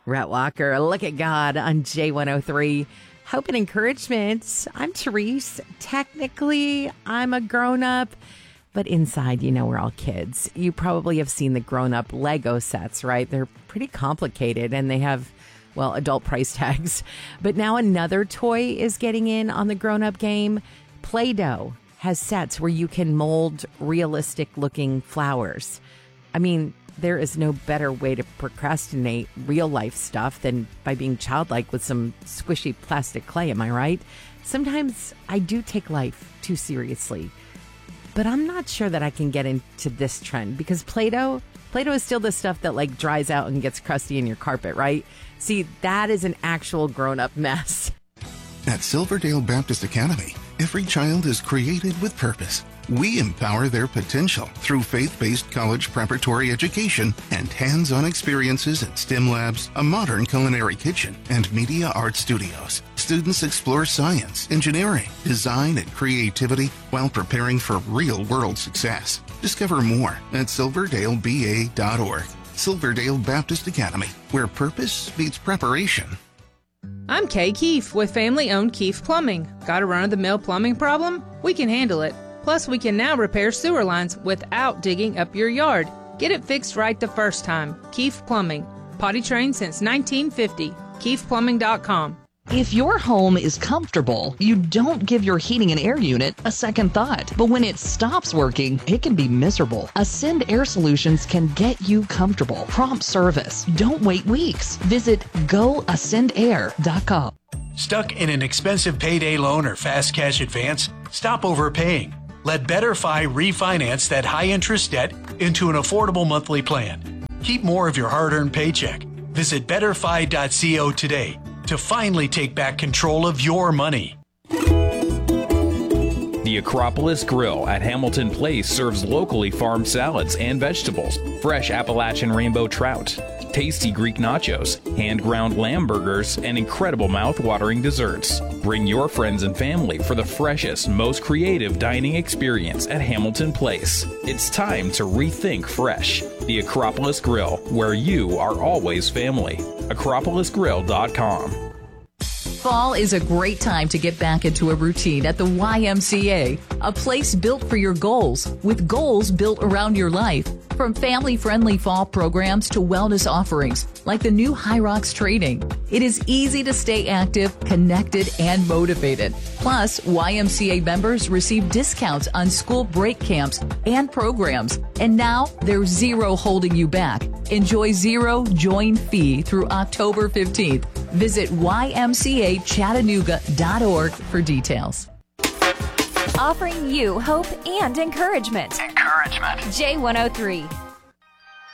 Rhett Walker, Look at God on J103. Hope and encouragement. I'm Therese. Technically, I'm a grown-up, but inside, we're all kids. You probably have seen the grown-up Lego sets, right? They're pretty complicated, and they have, adult price tags. But now another toy is getting in on the grown-up game. Play-Doh has sets where you can mold realistic-looking flowers. I mean, there is no better way to procrastinate real-life stuff than by being childlike with some squishy plastic clay, am I right? Sometimes I do take life too seriously, but I'm not sure that I can get into this trend because Play-Doh is still the stuff that dries out and gets crusty in your carpet, right? See, that is an actual grown-up mess. At Silverdale Baptist Academy, every child is created with purpose. We empower their potential through faith-based college preparatory education and hands-on experiences at STEM labs, a modern culinary kitchen, and media art studios. Students explore science, engineering, design, and creativity while preparing for real-world success. Discover more at silverdaleba.org. Silverdale Baptist Academy, where purpose meets preparation. I'm Kay Keefe with family-owned Keefe Plumbing. Got a run-of-the-mill plumbing problem? We can handle it. Plus, we can now repair sewer lines without digging up your yard. Get it fixed right the first time. Keefe Plumbing. Potty trained since 1950. KeefePlumbing.com. If your home is comfortable, you don't give your heating and air unit a second thought. But when it stops working, it can be miserable. Ascend Air Solutions can get you comfortable. Prompt service. Don't wait weeks. Visit goascendair.com. Stuck in an expensive payday loan or fast cash advance? Stop overpaying. Let BetterFi refinance that high-interest debt into an affordable monthly plan. Keep more of your hard-earned paycheck. Visit BetterFi.co today to finally take back control of your money. The Acropolis Grill at Hamilton Place serves locally farmed salads and vegetables, fresh Appalachian rainbow trout, tasty Greek nachos, hand-ground lamb burgers, and incredible mouth-watering desserts. Bring your friends and family for the freshest, most creative dining experience at Hamilton Place. It's time to rethink fresh. The Acropolis Grill, where you are always family. AcropolisGrill.com. Fall is a great time to get back into a routine at the YMCA, a place built for your goals, with goals built around your life. From family-friendly fall programs to wellness offerings, like the new High Rocks training. It is easy to stay active, connected, and motivated. Plus, YMCA members receive discounts on school break camps and programs. And now, there's zero holding you back. Enjoy zero join fee through October 15th. Visit ymcachattanooga.org for details. Offering you hope and encouragement. J103.